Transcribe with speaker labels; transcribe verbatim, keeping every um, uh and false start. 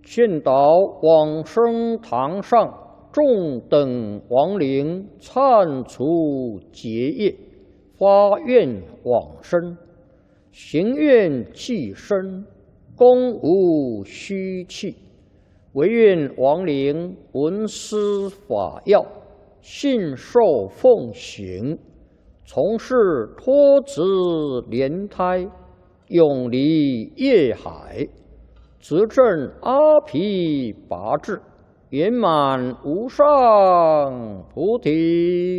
Speaker 1: 劝导往生堂上众等亡灵忏除结业，发愿往生，行愿既生，功无虚弃。唯愿亡灵闻思法要，信受奉行，从事脱子莲胎，永离业海，执证阿毗跋致，圆满无上菩提。